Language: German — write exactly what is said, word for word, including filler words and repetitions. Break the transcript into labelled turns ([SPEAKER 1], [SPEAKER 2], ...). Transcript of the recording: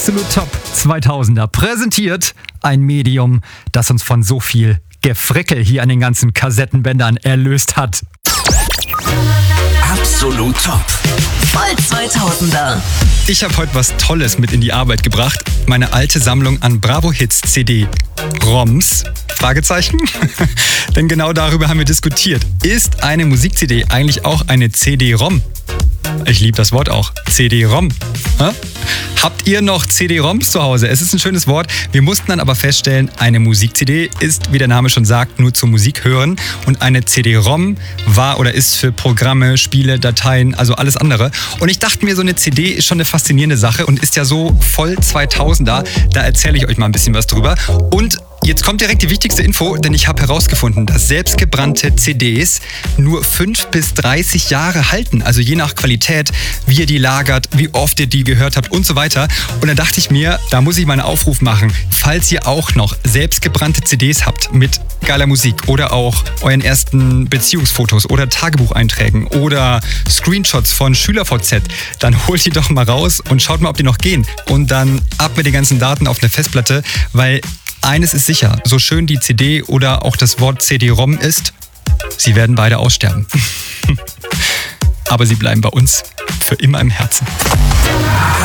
[SPEAKER 1] Absolut Top zweitausender präsentiert ein Medium, das uns von so viel Gefrickel hier an den ganzen Kassettenbändern erlöst hat.
[SPEAKER 2] Absolut Top. Voll zweitausender.
[SPEAKER 1] Ich habe heute was Tolles mit in die Arbeit gebracht. Meine alte Sammlung an Bravo Hits C D-ROMs. Fragezeichen? Denn genau darüber haben wir diskutiert. Ist eine Musik-C D eigentlich auch eine C D-ROM? Ich liebe das Wort auch. C D-ROM. Ha? Habt ihr noch C D-ROMs zu Hause? Es ist ein schönes Wort. Wir mussten dann aber feststellen, eine Musik-C D ist, wie der Name schon sagt, nur zur Musik hören. Und eine C D-ROM war oder ist für Programme, Spiele, Dateien, also alles andere. Und ich dachte mir, so eine C D ist schon eine faszinierende Sache und ist ja so voll zweitausender. Da erzähle ich euch mal ein bisschen was drüber. Und jetzt kommt direkt die wichtigste Info, denn ich habe herausgefunden, dass selbstgebrannte C Ds nur fünf bis dreißig Jahre halten. Also je nach Qualität, wie ihr die lagert, wie oft ihr die gehört habt und so weiter. Und da dachte ich mir, da muss ich mal einen Aufruf machen. Falls ihr auch noch selbstgebrannte C Ds habt mit geiler Musik oder auch euren ersten Beziehungsfotos oder Tagebucheinträgen oder Screenshots von SchülerVZ, dann holt die doch mal raus und schaut mal, ob die noch gehen. Und dann ab mit den ganzen Daten auf eine Festplatte, weil eines ist sicher, so schön die C D oder auch das Wort C D-ROM ist, sie werden beide aussterben. Aber sie bleiben bei uns für immer im Herzen.